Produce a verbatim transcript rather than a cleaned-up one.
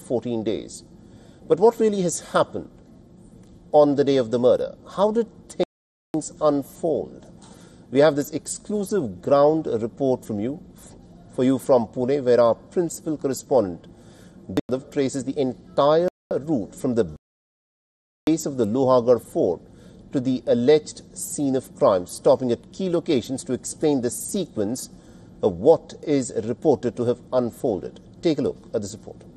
fourteen days. But what really has happened on the day of the murder? How did things unfold? We have this exclusive ground report from you, for you from Pune, where our principal correspondent traces the entire route from the base of the Lohagarh Fort to the alleged scene of crime, stopping at key locations to explain the sequence of what is reported to have unfolded. Take a look at this report.